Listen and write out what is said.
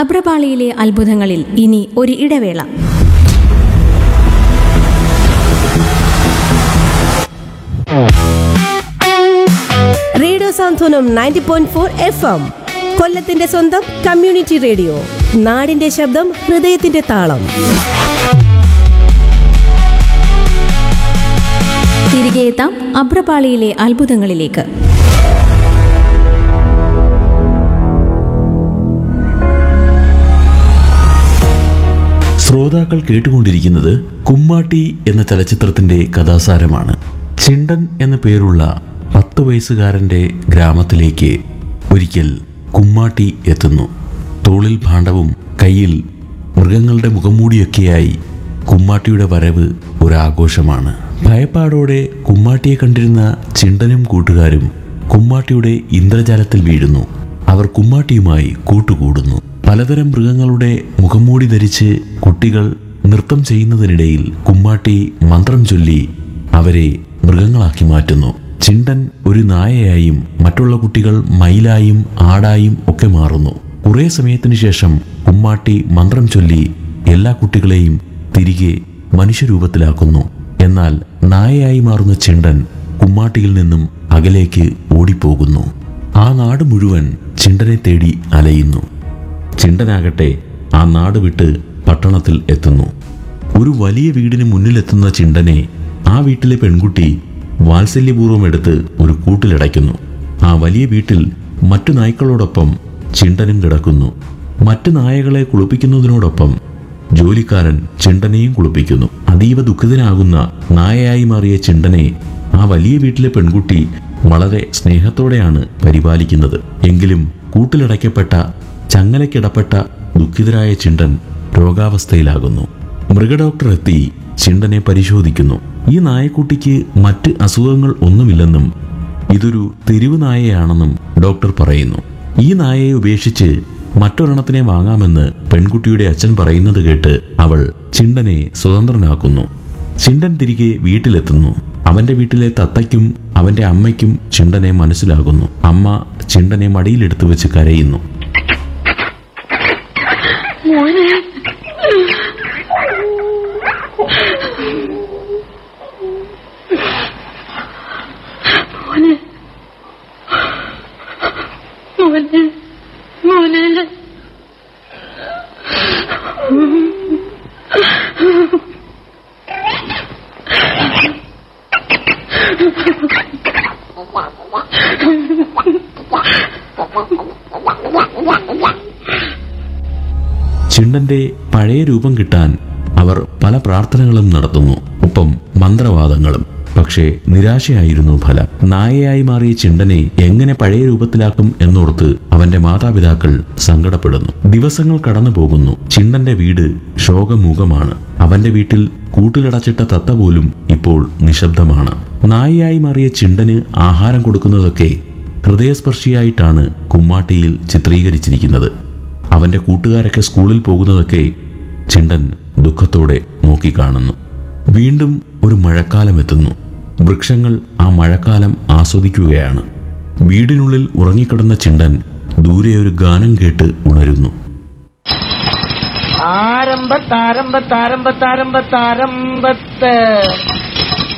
അഭ്രപാളിയിലെ അത്ഭുതങ്ങളിൽ ഇനി ഒരു ഇടവേള. റേഡിയോ സാന്ത്വനം 90.4 FM, കൊല്ലത്തിന്റെ സ്വന്തം കമ്മ്യൂണിറ്റി റേഡിയോ. നാടിന്റെ ശബ്ദം, ഹൃദയത്തിന്റെ താളം. തിരികെ എത്താം അഭ്രപാളിയിലെ അത്ഭുതങ്ങളിലേക്ക്. ശ്രോതാക്കൾ കേട്ടുകൊണ്ടിരിക്കുന്നത് കുമ്മാട്ടി എന്ന ചലച്ചിത്രത്തിന്റെ കഥാസാരമാണ്. ചിണ്ടൻ എന്ന പേരുള്ള 10 വയസ്സുകാരന്റെ ഗ്രാമത്തിലേക്ക് ഒരിക്കൽ കുമ്മാട്ടി എത്തുന്നു. തോളിൽ ഭാണ്ഡവും കയ്യിൽ മൃഗങ്ങളുടെ മുഖംമൂടിയൊക്കെയായി കുമ്മാട്ടിയുടെ വരവ് ഒരാഘോഷമാണ്. ഭയപ്പാടോടെ കുമ്മാട്ടിയെ കണ്ടിരുന്ന ചിണ്ടനും കൂട്ടുകാരും കുമ്മാട്ടിയുടെ ഇന്ദ്രജാലത്തിൽ വീഴുന്നു. അവർ കുമ്മാട്ടിയുമായി കൂട്ടുകൂടുന്നു. പലതരം മൃഗങ്ങളുടെ മുഖംമൂടി ധരിച്ച് കുട്ടികൾ നൃത്തം ചെയ്യുന്നതിനിടയിൽ കുമ്മാട്ടി മന്ത്രം ചൊല്ലി അവരെ മൃഗങ്ങളാക്കി മാറ്റുന്നു. ചിണ്ടൻ ഒരു നായയായും മറ്റുള്ള കുട്ടികൾ മയിലായും ആടായും ഒക്കെ മാറുന്നു. കുറേ സമയത്തിനു ശേഷം കുമ്മാട്ടി മന്ത്രം ചൊല്ലി എല്ലാ കുട്ടികളെയും തിരികെ മനുഷ്യരൂപത്തിലാക്കുന്നു. എന്നാൽ നായയായി മാറുന്ന ചിണ്ടൻ കുമ്മാട്ടിയിൽ നിന്നും അകലേക്ക് ഓടിപ്പോകുന്നു. ആ നാട് മുഴുവൻ ചിണ്ടനെ തേടി അലയുന്നു. ചിണ്ടനാകട്ടെ ആ നാട് വിട്ട് പട്ടണത്തിൽ എത്തുന്നു. ഒരു വലിയ വീടിന് മുന്നിലെത്തുന്ന ചിണ്ടനെ ആ വീട്ടിലെ പെൺകുട്ടി വാത്സല്യപൂർവ്വം എടുത്ത് ഒരു കൂട്ടിലടയ്ക്കുന്നു. ആ വലിയ വീട്ടിൽ മറ്റു നായ്ക്കളോടൊപ്പം ചിണ്ടനും കിടക്കുന്നു. മറ്റു നായകളെ കുളിപ്പിക്കുന്നതിനോടൊപ്പം ജോലിക്കാരൻ ചിണ്ടനെയും കുളിപ്പിക്കുന്നു. അതീവ ദുഃഖിതനാകുന്ന നായയായി മാറിയ ചിണ്ടനെ ആ വലിയ വീട്ടിലെ പെൺകുട്ടി വളരെ സ്നേഹത്തോടെയാണ് പരിപാലിക്കുന്നത്. എങ്കിലും കൂട്ടിലടയ്ക്കപ്പെട്ട ചങ്ങലക്കിടപ്പെട്ട ദുഃഖിതരായ ചിണ്ടൻ രോഗാവസ്ഥയിലാകുന്നു. മൃഗഡോക്ടർ എത്തി ചിണ്ടനെ പരിശോധിക്കുന്നു. ഈ നായക്കുട്ടിക്ക് മറ്റ് അസുഖങ്ങൾ ഒന്നുമില്ലെന്നും ഇതൊരു തെരുവ് നായയാണെന്നും ഡോക്ടർ പറയുന്നു. ഈ നായയെ ഉപേക്ഷിച്ച് മറ്റൊരെണ്ണത്തിനെ വാങ്ങാമെന്ന് പെൺകുട്ടിയുടെ അച്ഛൻ പറയുന്നത് കേട്ട് അവൾ ചിണ്ടനെ സ്വതന്ത്രനാക്കുന്നു. ചിണ്ടൻ തിരികെ വീട്ടിലെത്തുന്നു. അവന്റെ വീട്ടിലെ തത്തയ്ക്കും അവന്റെ അമ്മയ്ക്കും ചിണ്ടനെ മനസ്സിലാകുന്നു. അമ്മ ചിണ്ടനെ മടിയിലെടുത്തു വെച്ച് കരയുന്നു. ചിണ്ടന്റെ പഴയ രൂപം കിട്ടാൻ അവർ പല പ്രാർത്ഥനകളും നടത്തുന്നു, ഒപ്പം മന്ത്രവാദങ്ങളും. പക്ഷേ നിരാശയായിരുന്നു ഫലം. നായയായി മാറിയ ചിണ്ടനെ എങ്ങനെ പഴയ രൂപത്തിലാക്കും എന്നോർത്ത് അവന്റെ മാതാപിതാക്കൾ സങ്കടപ്പെടുന്നു. ദിവസങ്ങൾ കടന്നു പോകുന്നു. ചിണ്ടന്റെ വീട് ശോകമൂകമാണ്. അവന്റെ വീട്ടിൽ കൂട്ടിലടച്ചിട്ട തത്ത പോലും ഇപ്പോൾ നിശബ്ദമാണ്. നായയായി മാറിയ ചിണ്ടന് ആഹാരം കൊടുക്കുന്നതൊക്കെ ഹൃദയസ്പർശിയായിട്ടാണ് കുമ്മാട്ടിയിൽ ചിത്രീകരിച്ചിരിക്കുന്നത്. അവന്റെ കൂട്ടുകാരൊക്കെ സ്കൂളിൽ പോകുന്നതൊക്കെ ചിണ്ടൻ ദുഃഖത്തോടെ നോക്കിക്കാണുന്നു. വീണ്ടും ഒരു മഴക്കാലം എത്തുന്നു. വൃക്ഷങ്ങൾ ആ മഴക്കാലം ആസ്വദിക്കുകയാണ്. വീടിനുള്ളിൽ ഉറങ്ങിക്കിടന്ന ചിണ്ടൻ ദൂരെ ഒരു ഗാനം കേട്ട് ഉണരുന്നു. ആരംഭത്താരംഭത്താരംഭത്താരംഭത്താരംഭത്ത്